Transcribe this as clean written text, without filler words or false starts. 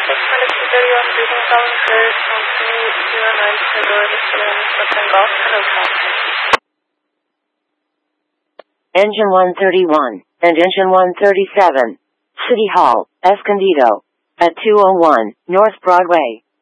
631 Beacon Counter, 2309 Golf. Hello, Engine 131 and Engine 137. City Hall, Escondido. At 201 North Broadway.